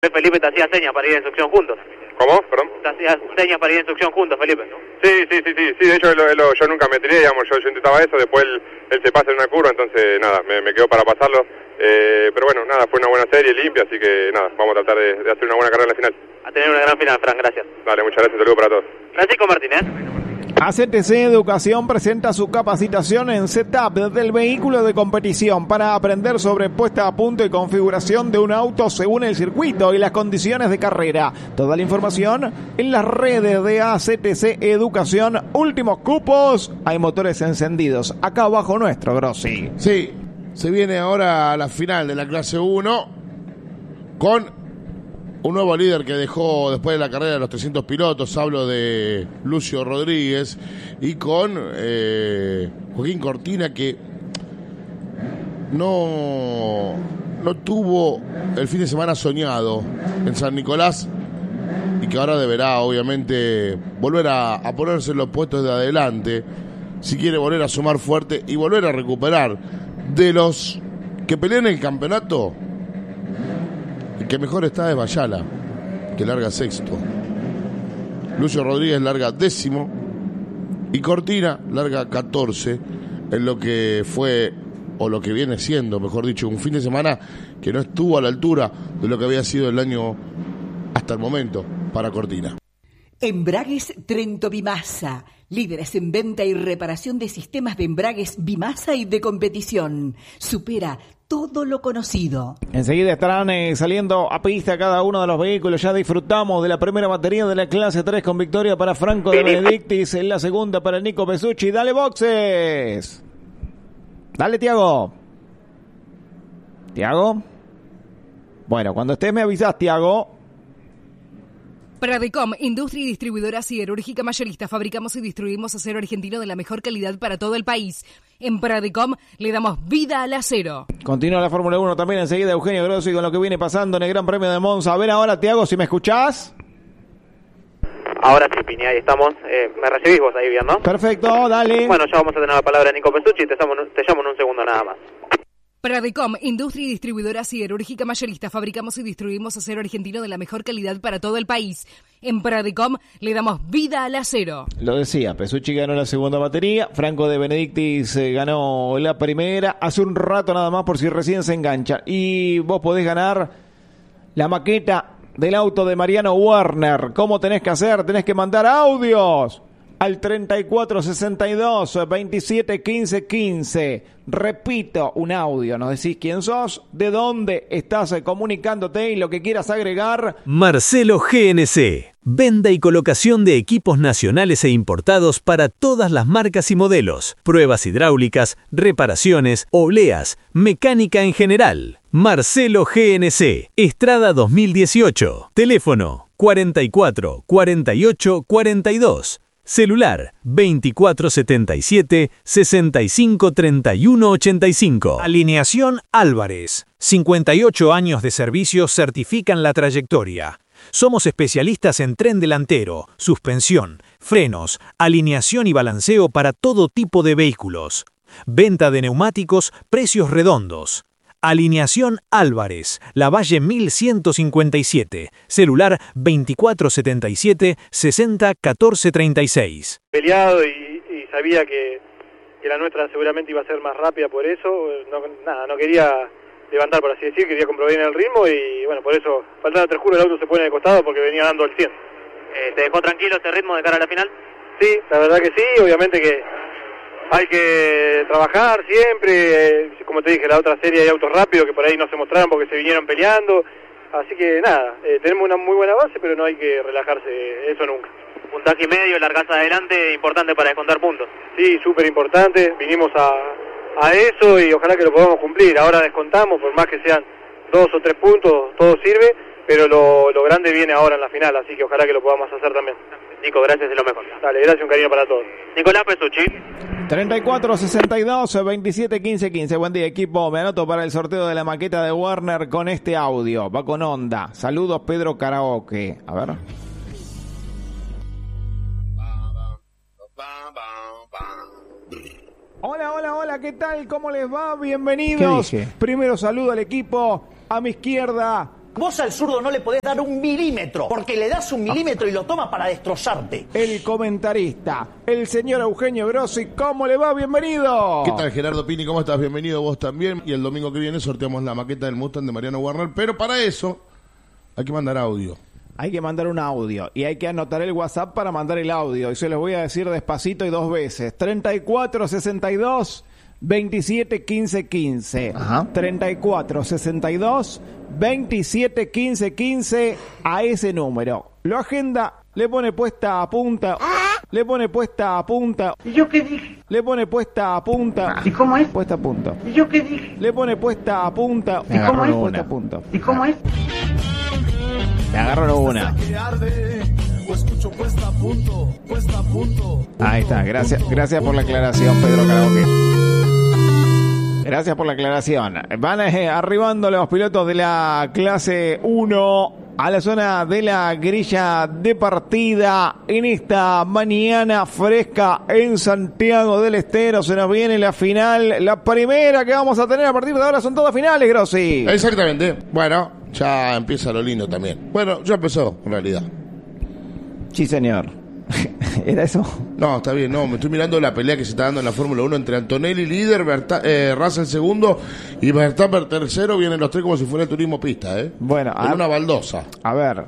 Felipe te hacía señas para ir a instrucción juntos. ¿Cómo? Perdón. Te hacía señas para ir a instrucción juntos, Felipe, ¿no? Sí, de hecho yo nunca me tiré, digamos, yo intentaba eso, después él se pasa en una curva, entonces nada, me quedó para pasarlo, pero bueno, nada, fue una buena serie, limpia, así que nada, vamos a tratar de hacer una buena carrera en la final. A tener una gran final, Fran, gracias. Dale, muchas gracias, saludos para todos. Francisco Martínez. ACTC Educación presenta su capacitación en setup del vehículo de competición para aprender sobre puesta a punto y configuración de un auto según el circuito y las condiciones de carrera. Toda la información en las redes de ACTC Educación. Últimos cupos, hay motores encendidos. Acá abajo nuestro, Grossi. Sí, se viene ahora la final de la clase 1 con un nuevo líder que dejó después de la carrera de los 300 pilotos. Hablo de Lucio Rodríguez y con Joaquín Cortina, que no tuvo el fin de semana soñado en San Nicolás y que ahora deberá obviamente volver a ponerse en los puestos de adelante si quiere volver a sumar fuerte y volver a recuperar de los que pelean el campeonato. El que mejor está es Bayala, que larga sexto. Lucio Rodríguez larga 10º y Cortina larga 14 en lo que fue, o lo que viene siendo, mejor dicho, un fin de semana que no estuvo a la altura de lo que había sido el año hasta el momento para Cortina. Embragues Trento Bimasa, líderes en venta y reparación de sistemas de embragues Bimasa y de competición. Supera todo lo conocido. Enseguida estarán saliendo a pista cada uno de los vehículos. Ya disfrutamos de la primera batería de la clase 3 con victoria para Franco de Benedictis, en la segunda para Nico Pesucci. Dale, boxes. Dale, Tiago. Tiago. Bueno, cuando estés me avisás, Tiago. Pradecom, industria y distribuidora siderúrgica mayorista. Fabricamos y distribuimos acero argentino de la mejor calidad para todo el país. En Pradecom le damos vida al acero. Continúa la Fórmula 1 también enseguida Eugenio Grossi con lo que viene pasando en el Gran Premio de Monza. A ver ahora, Tiago, si me escuchás. Ahora sí, Pini, ahí estamos. ¿Me recibís vos ahí bien, no? Perfecto, dale. Bueno, ya vamos a tener la palabra de Nico Pesucci y te llamo en un segundo nada más. Pradecom, industria y distribuidora siderúrgica mayorista. Fabricamos y distribuimos acero argentino de la mejor calidad para todo el país. En Pradecom le damos vida al acero. Lo decía, Pesucci ganó la segunda batería, Franco de Benedictis ganó la primera, hace un rato nada más por si recién se engancha. Y vos podés ganar la maqueta del auto de Mariano Werner. ¿Cómo tenés que hacer? Tenés que mandar audios al 3462 27 15 15. Repito, un audio. Nos decís quién sos, de dónde estás comunicándote y lo que quieras agregar. Marcelo GNC. Venta y colocación de equipos nacionales e importados para todas las marcas y modelos. Pruebas hidráulicas, reparaciones, obleas, mecánica en general. Marcelo GNC. Estrada 2018. Teléfono 44 48 42. Celular 2477 65 31 85. Alineación Álvarez. 58 años de servicio certifican la trayectoria. Somos especialistas en tren delantero, suspensión, frenos, alineación y balanceo para todo tipo de vehículos. Venta de neumáticos, precios redondos. Alineación Álvarez, Lavalle 1157, celular 2477 60 14 36. Peleado y sabía que la nuestra seguramente iba a ser más rápida, por eso no quería levantar, por así decir, quería comprobar bien el ritmo y bueno, por eso faltando 3 juros el auto se pone de costado porque venía dando el 100. ¿Te dejó tranquilo este ritmo de cara a la final? Sí, la verdad que sí, obviamente que hay que trabajar siempre, como te dije, la otra serie hay autos rápidos que por ahí no se mostraron porque se vinieron peleando, así que nada, tenemos una muy buena base, pero no hay que relajarse, eso nunca. Puntaje y medio, largaza adelante, importante para descontar puntos. Sí, súper importante, vinimos a eso y ojalá que lo podamos cumplir, ahora descontamos, por más que sean 2 o 3 puntos, todo sirve, pero lo grande viene ahora en la final, así que ojalá que lo podamos hacer también. Nico, gracias y lo mejor. Dale, gracias, un cariño para todos. Nicolás Pesucci. 3462 27 15 15. Buen día, equipo. Me anoto para el sorteo de la maqueta de Werner con este audio. Va con onda. Saludos, Pedro Karaoke. A ver. Hola, ¿qué tal? ¿Cómo les va? Bienvenidos. Primero saludo al equipo. A mi izquierda, Vos al zurdo no le podés dar 1 milímetro, porque le das 1 milímetro y lo toma para destrozarte. El comentarista, el señor Eugenio Grossi, ¿cómo le va? Bienvenido. ¿Qué tal, Gerardo Pini? ¿Cómo estás? Bienvenido vos también. Y el domingo que viene sorteamos la maqueta del Mustang de Mariano Warner, pero para eso hay que mandar audio. Hay que mandar un audio y hay que anotar el WhatsApp para mandar el audio. Y se los voy a decir despacito y 2 veces. 3462 27 15 15. Ajá. 3462 27 15 15 a ese número. Lo agenda, le pone puesta a punta. Le pone puesta a punta. ¿Y yo qué dije? Le pone puesta a punta. ¿Y cómo es? Puesta a punta. ¿Y yo qué dije? Le pone puesta a punta. ¿Y cómo es? Puesta a punta. ¿Y cómo es? Me agarro una. Ahí está, gracias por la aclaración, Pedro Karaoke. Gracias por la aclaración. Van arribando los pilotos de la clase 1 a la zona de la grilla de partida en esta mañana fresca en Santiago del Estero. Se nos viene la final, la primera que vamos a tener a partir de ahora. Son todas finales, Grossi. Exactamente. Bueno, ya empieza lo lindo también. Bueno, ya empezó, en realidad. Sí, señor. ¿Era eso? No, está bien, no, me estoy mirando la pelea que se está dando en la Fórmula 1 entre Antonelli, líder, Russell segundo y Verstappen tercero. Vienen los tres como si fuera el turismo pista, Bueno, en una baldosa. A ver,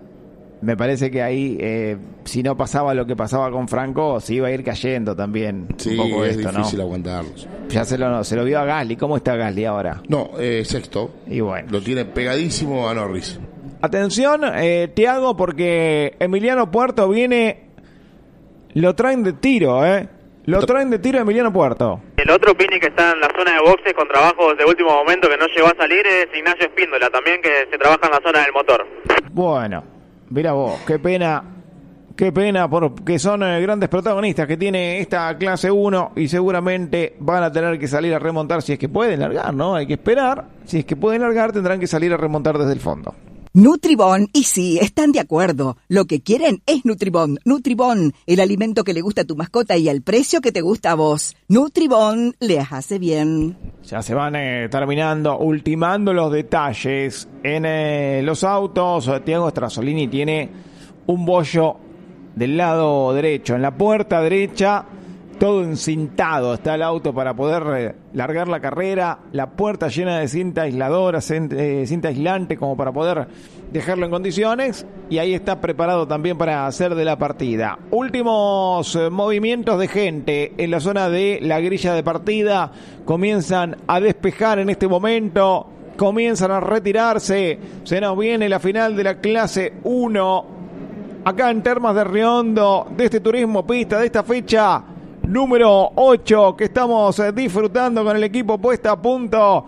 me parece que ahí, si no pasaba lo que pasaba con Franco, se iba a ir cayendo también. Sí, un poco es esto, difícil ¿no? aguantarlos. Ya se lo vio a Gasly. ¿Cómo está Gasly ahora? No, sexto. Y bueno. Lo tiene pegadísimo a Norris. Atención, Tiago, porque Emiliano Puerto viene... Lo traen de tiro, Lo traen de tiro a Emiliano Puerto. El otro Pini que está en la zona de boxes con trabajos de último momento que no llegó a salir es Ignacio Espíndola, también que se trabaja en la zona del motor. Bueno, mira vos, qué pena porque son grandes protagonistas que tiene esta clase 1 y seguramente van a tener que salir a remontar si es que pueden largar, ¿no? Hay que esperar, si es que pueden largar tendrán que salir a remontar desde el fondo. Nutribón, y sí, están de acuerdo. Lo que quieren es Nutribón. Nutribón, el alimento que le gusta a tu mascota y al precio que te gusta a vos. Nutribón les hace bien. Ya se van terminando, ultimando los detalles en los autos. Tiago Strasolini tiene un bollo del lado derecho, en la puerta derecha. Todo encintado está el auto para poder largar la carrera, la puerta llena de cinta aisladora, cinta aislante como para poder dejarlo en condiciones, y ahí está preparado también para hacer de la partida. Últimos movimientos de gente en la zona de la grilla de partida, comienzan a despejar en este momento, comienzan a retirarse, se nos viene la final de la clase 1, acá en Termas de Riondo, de este turismo pista, de esta fecha número 8 que estamos disfrutando con el equipo puesta a punto.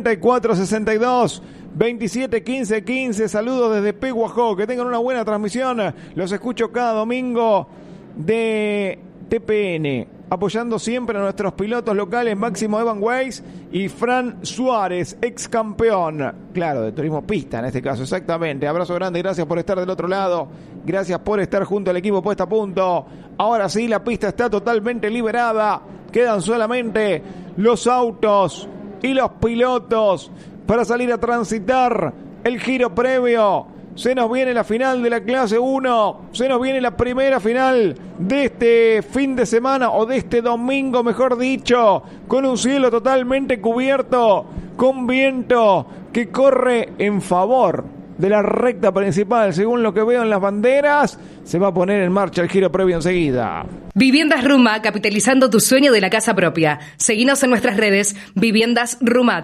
34-62 27-15-15. Saludos desde Peguajó, que tengan una buena transmisión. Los escucho cada domingo de TPN, apoyando siempre a nuestros pilotos locales, Máximo Evan Weiss y Fran Suárez, ex campeón, claro, de turismo pista en este caso, exactamente. Abrazo grande, gracias por estar del otro lado, gracias por estar junto al equipo puesta a punto. Ahora sí, la pista está totalmente liberada, quedan solamente los autos y los pilotos para salir a transitar el giro previo. Se nos viene la final de la clase 1, se nos viene la primera final de este fin de semana, o de este domingo mejor dicho, con un cielo totalmente cubierto, con viento que corre en favor de la recta principal. Según lo que veo en las banderas, se va a poner en marcha el giro previo enseguida. Viviendas Ruma, capitalizando tu sueño de la casa propia. Seguinos en nuestras redes, Viviendas Ruma,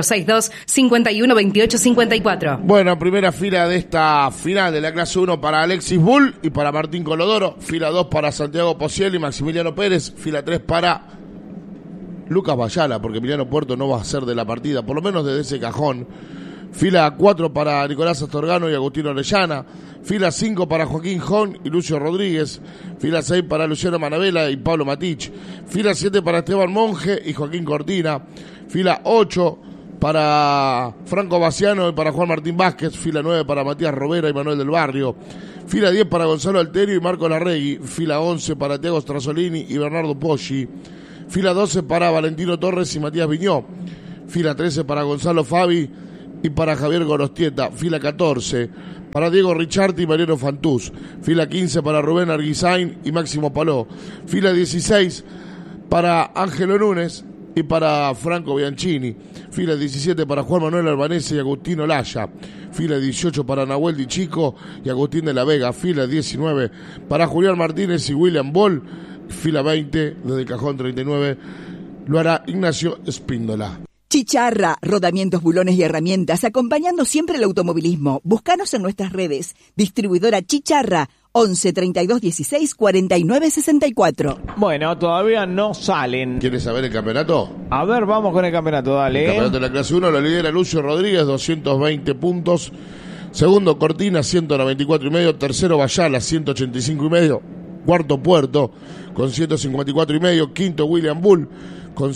3462-512854. Bueno, primera fila de esta final de la clase 1 para Alexis Bull y para Martín Colodoro. Fila 2 para Santiago Pociel y Maximiliano Pérez. Fila 3 para Lucas Bayala, porque Emiliano Puerto no va a ser de la partida, por lo menos desde ese cajón. Fila 4 para Nicolás Astorgano y Agustín Orellana. Fila 5 para Joaquín Jón y Lucio Rodríguez. Fila 6 para Luciano Manabela y Pablo Matich. Fila 7 para Esteban Monge y Joaquín Cortina. Fila 8 para Franco Baciano y para Juan Martín Vázquez. Fila 9 para Matías Robera y Manuel del Barrio. Fila 10 para Gonzalo Alterio y Marco Larregui. Fila 11 para Tiago Strasolini y Bernardo Poggi. Fila 12 para Valentino Torres y Matías Viñó. Fila 13 para Gonzalo Fabi y para Javier Gorostieta, fila 14, para Diego Richardi y Mariano Fantús, fila 15 para Rubén Arguisain y Máximo Paló, fila 16 para Ángelo Núñez y para Franco Bianchini, fila 17 para Juan Manuel Albanese y Agustín Olaya, fila 18 para Nahuel Di Chico y Agustín de la Vega, fila 19 para Julián Martínez y William Boll, fila 20 desde el cajón 39 lo hará Ignacio Espíndola. Chicharra, rodamientos, bulones y herramientas, acompañando siempre el automovilismo. Búscanos en nuestras redes. Distribuidora Chicharra, 11 32 16 49 64. Bueno, todavía no salen. ¿Quieres saber el campeonato? A ver, vamos con el campeonato, dale. El campeonato de la clase 1 lo lidera Lucio Rodríguez, 220 puntos. Segundo, Cortina, 194,5. Tercero, Bayala, 185,5. Cuarto, Puerto, con 154,5. Quinto, William Bull, con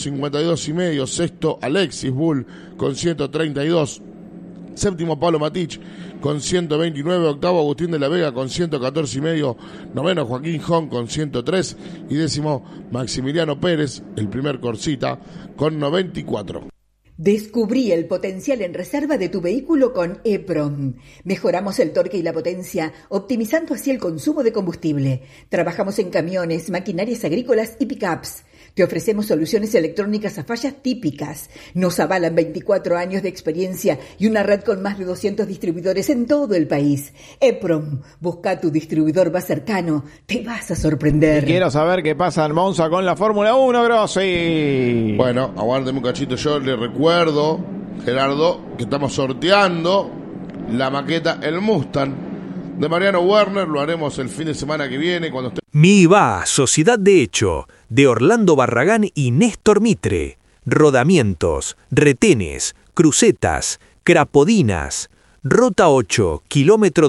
152,5. Sexto, Alexis Bull, con 132. Séptimo, Pablo Matich, con 129. Octavo, Agustín de la Vega, con 114,5. Noveno, Joaquín Jón, con 103. Y décimo, Maximiliano Pérez, el primer Corsita, con 94. Descubrí el potencial en reserva de tu vehículo con EPROM. Mejoramos el torque y la potencia, optimizando así el consumo de combustible. Trabajamos en camiones, maquinarias agrícolas y pickups. Te ofrecemos soluciones electrónicas a fallas típicas. Nos avalan 24 años de experiencia y una red con más de 200 distribuidores en todo el país. EPROM, busca tu distribuidor más cercano. Te vas a sorprender. Y quiero saber qué pasa en Monza con la Fórmula 1, Grossi. Bueno, aguárdeme un cachito. Yo le recuerdo, Gerardo, que estamos sorteando la maqueta El Mustang de Mariano Werner. Lo haremos el fin de semana que viene cuando esté. MIVA, Sociedad de Hecho, de Orlando Barragán y Néstor Mitre. Rodamientos, retenes, crucetas, crapodinas. Rota 8, kilómetro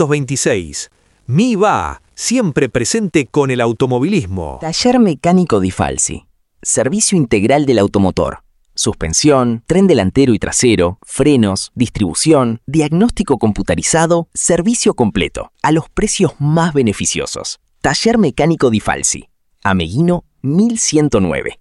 226. MIVA, siempre presente con el automovilismo. Taller Mecánico Di Falsi. Servicio integral del automotor. Suspensión, tren delantero y trasero, frenos, distribución, diagnóstico computarizado, servicio completo, a los precios más beneficiosos. Taller Mecánico Di Falsi. Ameguino 1109.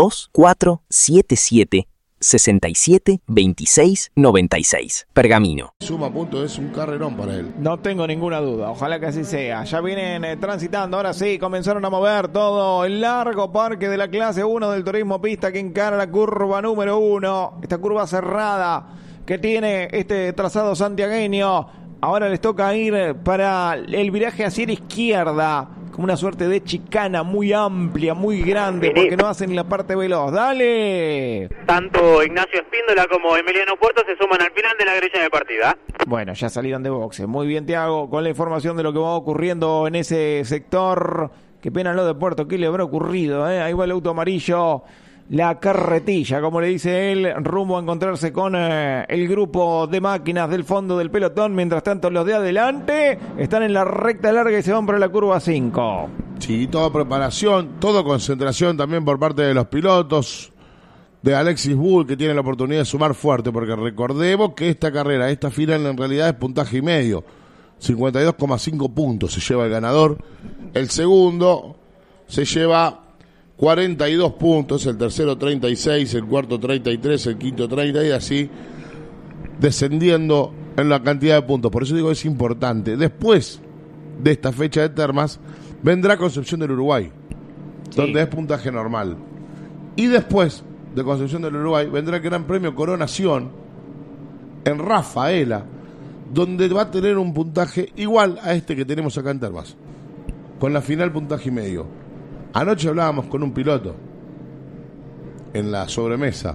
2477 67 26 96. Pergamino. Suma punto, es un carrerón para él. No tengo ninguna duda, ojalá que así sea. Ya vienen transitando, ahora sí, comenzaron a mover todo el largo parque de la clase 1 del turismo pista que encara la curva número 1. Esta curva cerrada que tiene este trazado santiagueño. Ahora les toca ir para el viraje hacia la izquierda, como una suerte de chicana muy amplia, muy grande, porque no hacen la parte veloz. ¡Dale! Tanto Ignacio Espíndola como Emiliano Puerto se suman al final de la grilla de partida. Bueno, ya salieron de boxe. Muy bien, Tiago, con la información de lo que va ocurriendo en ese sector. Qué pena lo de Puerto, ¿qué le habrá ocurrido? Ahí va el auto amarillo. La carretilla, como le dice él, rumbo a encontrarse con el grupo de máquinas del fondo del pelotón. Mientras tanto, los de adelante están en la recta larga y se van para la curva 5. Sí, toda preparación, toda concentración también por parte de los pilotos, de Alexis Bull, que tiene la oportunidad de sumar fuerte, porque recordemos que esta carrera, esta final en realidad es puntaje y medio. 52,5 puntos se lleva el ganador. El segundo se lleva 42 puntos, el tercero 36, el cuarto 33, el quinto 30 y así descendiendo en la cantidad de puntos. Por eso digo, es importante. Después de esta fecha de termas vendrá Concepción del Uruguay, donde es puntaje normal. Y después de Concepción del Uruguay vendrá el Gran Premio Coronación en Rafaela, donde va a tener un puntaje igual a este que tenemos acá en termas, con la final puntaje y medio. Anoche hablábamos con un piloto en la sobremesa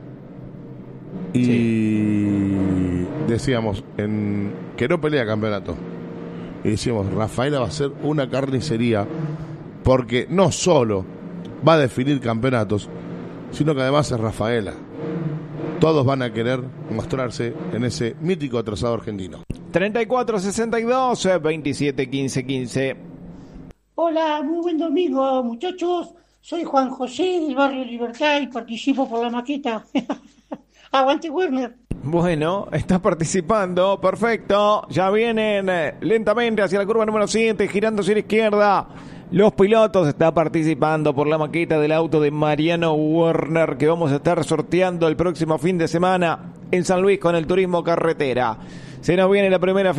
y decíamos que no pelea campeonato. Y decíamos, Rafaela va a ser una carnicería, porque no solo va a definir campeonatos, sino que además es Rafaela. Todos van a querer mostrarse en ese mítico trazado argentino. 34-62, 27-15-15. Hola, muy buen domingo, muchachos. Soy Juan José del barrio Libertad y participo por la maqueta. Aguante Werner. Bueno, está participando, perfecto. Ya vienen lentamente hacia la curva número 7, girando hacia la izquierda. Los Pilotos está participando por la maqueta del auto de Mariano Werner que vamos a estar sorteando el próximo fin de semana en San Luis con el turismo carretera. Se nos viene la primera